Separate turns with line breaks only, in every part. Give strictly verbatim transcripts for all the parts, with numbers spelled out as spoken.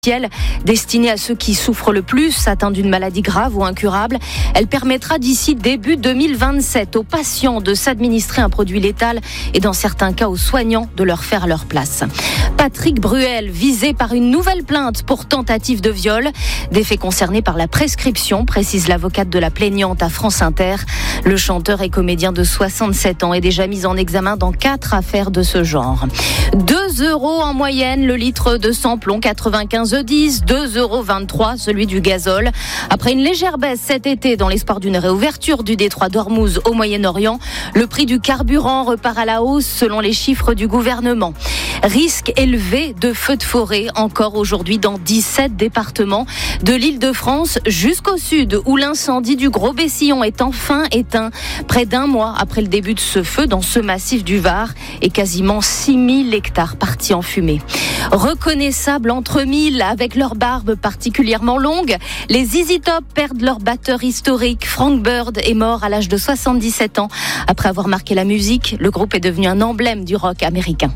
Destinée à ceux qui souffrent le plus, atteints d'une maladie grave ou incurable. Elle permettra d'ici début deux mille vingt-sept aux patients de s'administrer un produit létal et dans certains cas aux soignants de leur faire leur place. Patrick Bruel, visé par une nouvelle plainte pour tentative de viol. Des faits concernés par la prescription, précise l'avocate de la plaignante à France Inter. Le chanteur et comédien de soixante-sept ans est déjà mis en examen dans quatre affaires de ce genre. deux euros en moyenne le litre de samplon quatre-vingt-quinze E dix, deux euros vingt-trois celui du gazole. Après une légère baisse cet été dans l'espoir d'une réouverture du détroit d'Ormuz au Moyen-Orient, le prix du carburant repart à la hausse selon les chiffres du gouvernement. Risque élevé de feux de forêt encore aujourd'hui dans dix-sept départements, de l'Île-de-France jusqu'au sud où l'incendie du Gros Bessillon est enfin éteint. Près d'un mois après le début de ce feu dans ce massif du Var et quasiment six mille hectares partis en fumée. Reconnaissables entre mille avec leur barbe particulièrement longue, les Z Z Top perdent leur batteur historique. Frank Bird est mort à l'âge de soixante-dix-sept ans. Après avoir marqué la musique, le groupe est devenu un emblème du rock américain.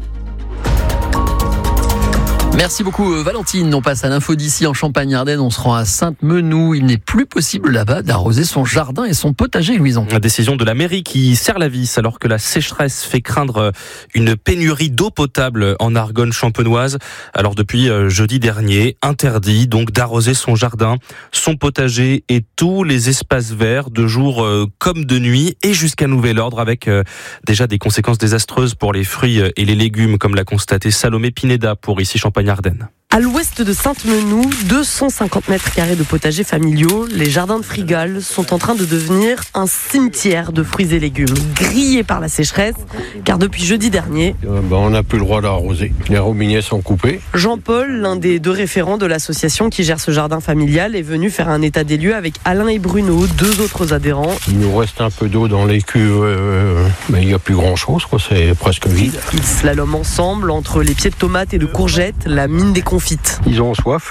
Merci beaucoup Valentine. On passe à l'info d'ici en Champagne-Ardenne. On se rend à Sainte-Menou. Il n'est plus possible là-bas d'arroser son jardin et son potager, Louison.
La décision de la mairie qui serre la vis alors que la sécheresse fait craindre une pénurie d'eau potable en Argonne champenoise. Alors depuis jeudi dernier, interdit donc d'arroser son jardin, son potager et tous les espaces verts de jour comme de nuit et jusqu'à nouvel ordre avec déjà des conséquences désastreuses pour les fruits et les légumes comme l'a constaté Salomé Pineda pour ici Champagne-Ardenne.
À l'ouest de Sainte-Menou, deux cent cinquante mètres carrés de potagers familiaux, les jardins de Frigal sont en train de devenir un cimetière de fruits et légumes, grillés par la sécheresse, car depuis jeudi dernier,
euh, ben on n'a plus le droit d'arroser. Les robinets sont coupés.
Jean-Paul, l'un des deux référents de l'association qui gère ce jardin familial, est venu faire un état des lieux avec Alain et Bruno, deux autres adhérents.
Il nous reste un peu d'eau dans les cuves, euh, mais il n'y a plus grand-chose, quoi. C'est presque vide.
Ils slaloment ensemble entre les pieds de tomates et de courgettes, la mine des confites.
Ils ont soif.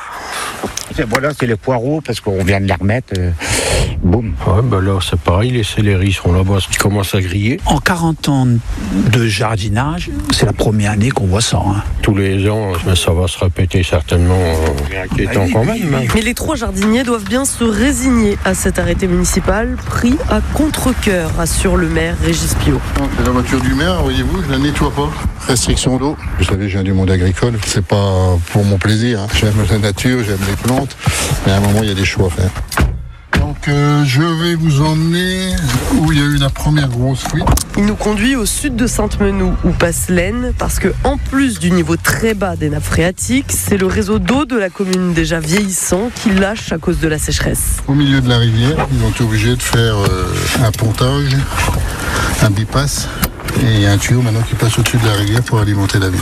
Voilà, c'est les poireaux parce qu'on vient de les remettre. Euh, boum.
Ouais, ben là, c'est pareil, les céleris sont là-bas, ils commencent à griller.
En quarante ans de jardinage, c'est la première année qu'on voit ça. Hein.
Tous les ans, ça va se répéter certainement. C'est inquiétant quand même. Hein.
Mais les trois jardiniers doivent bien se résigner à cet arrêté municipal pris à contre-cœur, assure le maire Régis Piot.
C'est la voiture du maire, voyez-vous, je la nettoie pas. Restriction d'eau. Vous savez, je viens du monde agricole. C'est pas pour mon plaisir. Hein. J'aime la nature, j'aime les plantes. Mais à un moment, il y a des choix à faire. Donc, euh, je vais vous emmener où il y a eu la première grosse fuite.
Il nous conduit au sud de Sainte-Menou, où passe l'Aisne, parce que en plus du niveau très bas des nappes phréatiques, c'est le réseau d'eau de la commune déjà vieillissant qui lâche à cause de la sécheresse.
Au milieu de la rivière, ils ont été obligés de faire euh, un pontage, un bypass. Et il y a un tuyau maintenant qui passe au-dessus de la rivière pour alimenter la ville.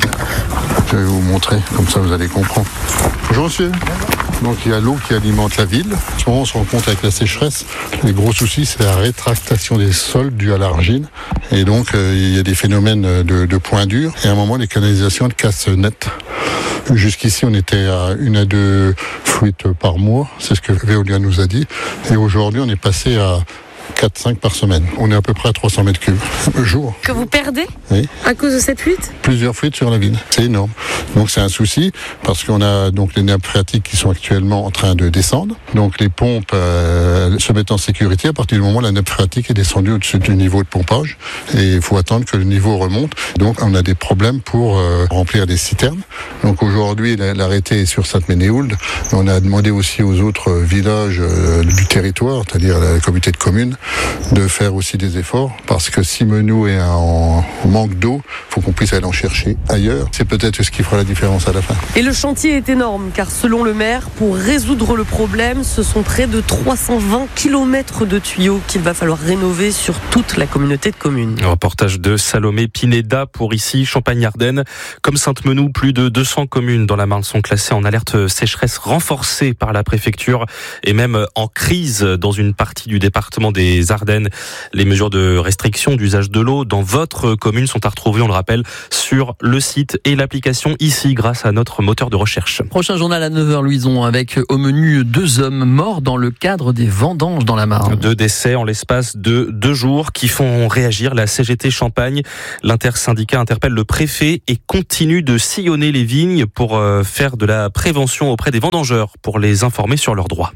Je vais vous montrer, comme ça vous allez comprendre. Bonjour monsieur. Donc il y a l'eau qui alimente la ville. En ce moment on se rend compte avec la sécheresse, les gros soucis c'est la rétractation des sols due à l'argile. Et donc euh, il y a des phénomènes de, de points durs. Et à un moment les canalisations elles cassent net. Jusqu'ici on était à une à deux fuites par mois, c'est ce que Veolia nous a dit. Et aujourd'hui on est passé à quatre cinq par semaine. On est à peu près à trois cents mètres cubes par jour.
Que vous perdez ?
Oui.
À cause de cette fuite ?
Plusieurs fuites sur la ville. C'est énorme. Donc c'est un souci parce qu'on a donc les nappes phréatiques qui sont actuellement en train de descendre. Donc les pompes euh, se mettent en sécurité à partir du moment où la nappe phréatique est descendue au-dessus du niveau de pompage. Et il faut attendre que le niveau remonte. Donc on a des problèmes pour euh, remplir des citernes. Donc aujourd'hui l'arrêté est sur Sainte-Ménéhould. On a demandé aussi aux autres villages euh, du territoire, c'est-à-dire la communauté de communes, de faire aussi des efforts parce que si Menou est en manque d'eau, il faut qu'on puisse aller en chercher ailleurs. C'est peut-être ce qui fera la différence à la fin.
Et le chantier est énorme car selon le maire, pour résoudre le problème, ce sont près de trois cent vingt kilomètres de tuyaux qu'il va falloir rénover sur toute la communauté de communes.
Un reportage de Salomé Pineda pour ici Champagne-Ardenne. Comme Sainte-Menou, plus de deux cents communes dans la Marne sont classées en alerte sécheresse renforcée par la préfecture et même en crise dans une partie du département des les Ardennes. Les mesures de restriction d'usage de l'eau dans votre commune sont à retrouver, on le rappelle, sur le site et l'application ici grâce à notre moteur de recherche.
Prochain journal à neuf heures, Louison, avec au menu deux hommes morts dans le cadre des vendanges dans la Marne.
Deux décès en l'espace de deux jours qui font réagir la C G T Champagne. L'intersyndicat interpelle le préfet et continue de sillonner les vignes pour faire de la prévention auprès des vendangeurs pour les informer sur leurs droits.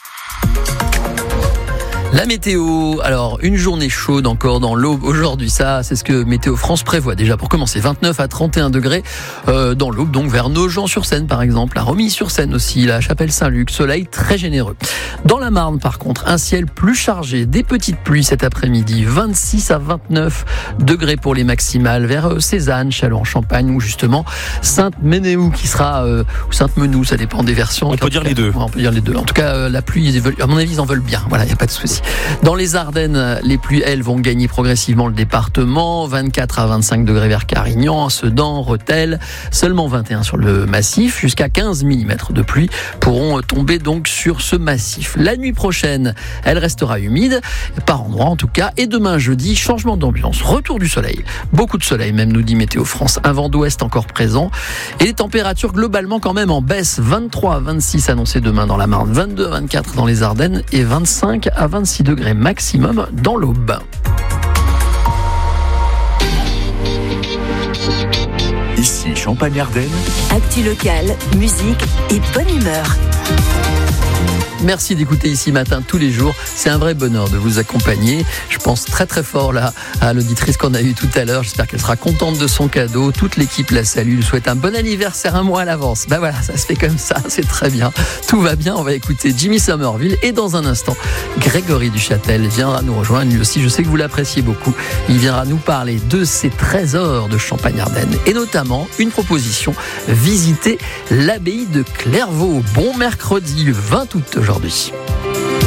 La météo, alors une journée chaude encore dans l'Aube aujourd'hui, ça c'est ce que Météo France prévoit déjà pour commencer, vingt-neuf à trente et un degrés euh, dans l'Aube, donc vers Nogent-sur-Seine par exemple, la Romilly-sur-Seine aussi, la Chapelle-Saint-Luc, soleil très généreux. Dans la Marne par contre, un ciel plus chargé, des petites pluies cet après-midi, vingt-six à vingt-neuf degrés pour les maximales vers Cézanne, Châlons-en-Champagne ou justement Sainte-Ménéhould qui sera, euh, ou Sainte-Menou, ça dépend des versions.
On peut dire
cas,
les deux.
Ouais, on peut dire les deux. En tout cas, euh, la pluie, ils veulent, à mon avis, ils en veulent bien, voilà, il n'y a pas de souci. Dans les Ardennes, les pluies, elles, vont gagner progressivement le département. vingt-quatre à vingt-cinq degrés vers Carignan, Sedan, Rethel. Seulement vingt et un sur le massif. Jusqu'à quinze millimètres de pluie pourront tomber donc sur ce massif. La nuit prochaine, elle restera humide, par endroits en tout cas. Et demain, jeudi, changement d'ambiance. Retour du soleil. Beaucoup de soleil, même nous dit Météo France. Un vent d'ouest encore présent. Et les températures globalement quand même en baisse. vingt-trois à vingt-six annoncés demain dans la Marne. vingt-deux à vingt-quatre dans les Ardennes. Et vingt-cinq à vingt-six degrés maximum dans l'Aube.
Ici Champagne-Ardenne.
Actu locale, musique et bonne humeur.
Merci d'écouter Ici Matin tous les jours. C'est un vrai bonheur de vous accompagner. Je pense très très fort là à l'auditrice qu'on a eue tout à l'heure. J'espère qu'elle sera contente de son cadeau. Toute l'équipe la salue, lui souhaite un bon anniversaire un mois à l'avance. Ben voilà, ça se fait comme ça, c'est très bien. Tout va bien, on va écouter Jimmy Somerville. Et dans un instant, Grégory Duchâtel viendra nous rejoindre. Lui aussi, je sais que vous l'appréciez beaucoup. Il viendra nous parler de ses trésors de Champagne-Ardenne. Et notamment, une proposition, visiter l'abbaye de Clairvaux. Bon mercredi, le vingt août aujourd'hui.